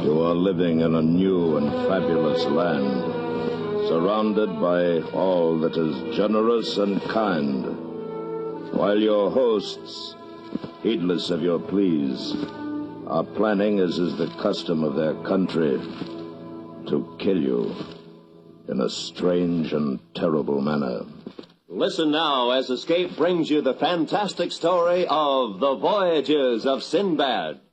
You are living in a new and fabulous land, surrounded by all that is generous and kind, while your hosts, heedless of your pleas, are planning, as is the custom of their country, to kill you in a strange and terrible manner. Listen now as Escape brings you the fantastic story of The Voyages of Sinbad.